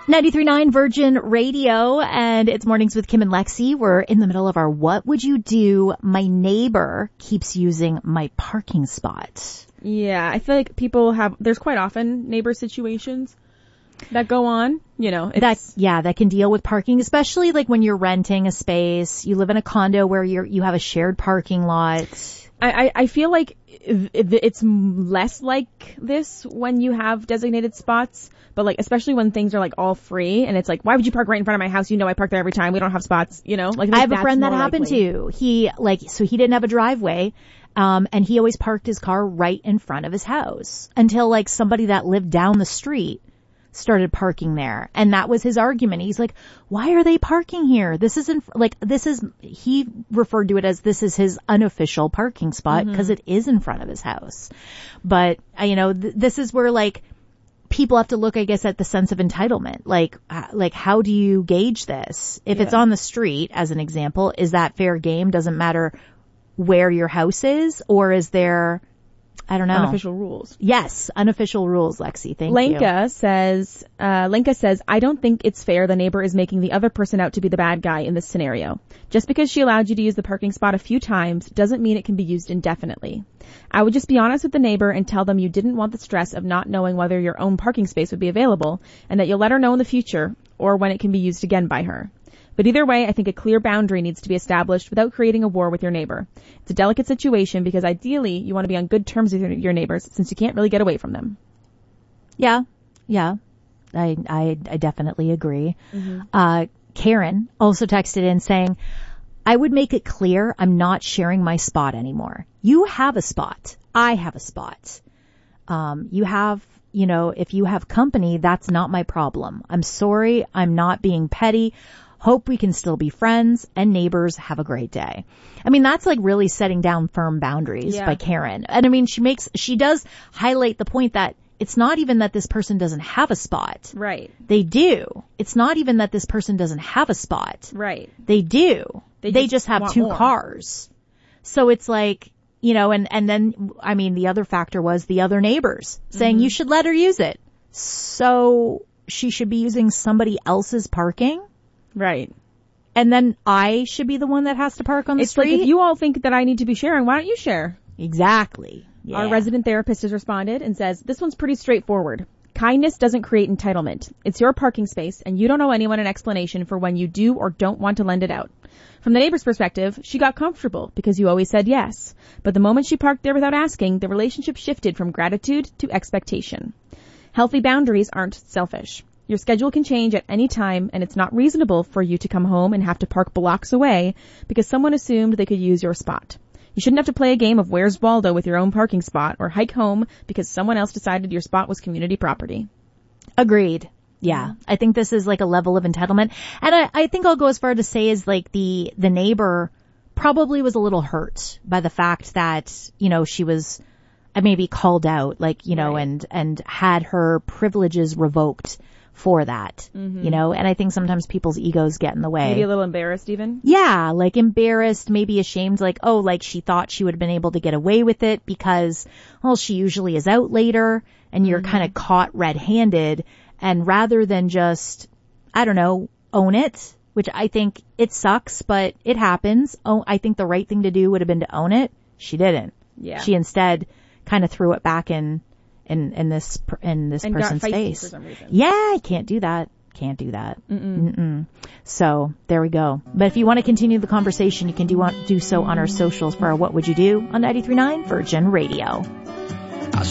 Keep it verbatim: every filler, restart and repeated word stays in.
ninety-three point nine Virgin Radio, and it's Mornings with Kim and Lexi. We're in the middle of our What Would You Do? My neighbor keeps using my parking spot. Yeah, I feel like people have, there's quite often neighbor situations that go on, you know. It's, that Yeah, that can deal with parking, especially like when you're renting a space. You live in a condo where you're, you have a shared parking lot. I, I, I feel like it's less like this when you have designated spots. But like, especially when things are like all free and it's like, why would you park right in front of my house? You know, I park there every time. We don't have spots, you know, like I have a friend that happened likely. to. He like, so he didn't have a driveway. Um, and he always parked his car right in front of his house until like somebody that lived down the street started parking there. And that was his argument. He's like, why are they parking here? This isn't like, this is, he referred to it as this is his unofficial parking spot because mm-hmm. it is in front of his house. But, uh, you know, th- this is where like, people have to look, I guess, at the sense of entitlement. Like, uh, like, how do you gauge this? If yeah. it's on the street, as an example, is that fair game? Doesn't matter where your house is, or is there, I don't know. Unofficial rules. Yes, unofficial rules, Lexi. Thank Lenka you. Lenka says, uh, Lenka says, I don't think it's fair the neighbor is making the other person out to be the bad guy in this scenario. Just because she allowed you to use the parking spot a few times doesn't mean it can be used indefinitely. I would just be honest with the neighbor and tell them you didn't want the stress of not knowing whether your own parking space would be available and that you'll let her know in the future or when it can be used again by her. But either way, I think a clear boundary needs to be established without creating a war with your neighbor. It's a delicate situation because ideally you want to be on good terms with your neighbors since you can't really get away from them. Yeah, yeah, I I, I definitely agree. Mm-hmm. Uh, Karen also texted in saying, I would make it clear I'm not sharing my spot anymore. You have a spot. I have a spot. Um, you have, you know, if you have company, that's not my problem. I'm sorry. I'm not being petty. Hope we can still be friends and neighbors. Have a great day. I mean, that's like really setting down firm boundaries yeah. by Karen. And I mean, she makes, she does highlight the point that it's not even that this person doesn't have a spot. Right. They do. It's not even that this person doesn't have a spot. Right. They do. They, they just, just have want two more. cars. So it's like, you know, and, and then, I mean, the other factor was the other neighbors saying mm-hmm. you should let her use it. So she should be using somebody else's parking. Right. And then I should be the one that has to park on the it's street. It's like if you all think that I need to be sharing, why don't you share? Exactly. Yeah. Our resident therapist has responded and says, this one's pretty straightforward. Kindness doesn't create entitlement. It's your parking space, and you don't owe anyone an explanation for when you do or don't want to lend it out. From the neighbor's perspective, she got comfortable because you always said yes. But the moment she parked there without asking, the relationship shifted from gratitude to expectation. Healthy boundaries aren't selfish. Your schedule can change at any time, and it's not reasonable for you to come home and have to park blocks away because someone assumed they could use your spot. You shouldn't have to play a game of Where's Waldo with your own parking spot or hike home because someone else decided your spot was community property. Agreed. Yeah. I think this is like a level of entitlement. And I, I think I'll go as far to say is like the, the neighbor probably was a little hurt by the fact that, you know, she was maybe called out, like, you know, right. and, and had her privileges revoked for that, mm-hmm. you know, and I think sometimes people's egos get in the way. Maybe a little embarrassed even? Yeah, like embarrassed, maybe ashamed, like, oh, like she thought she would have been able to get away with it because, well, she usually is out later and you're mm-hmm. kind of caught red-handed. And rather than just, I don't know, own it, which I think it sucks, but it happens. Oh, I think the right thing to do would have been to own it. She didn't. Yeah. She instead kind of threw it back in. In, in this, in this and person's got feisty face. For some reason. Yeah, I can't do that. Can't do that. Mm-mm. Mm-mm. So there we go. But if you want to continue the conversation, you can do, do so on our socials for our What Would You Do on ninety-three point nine Virgin Radio.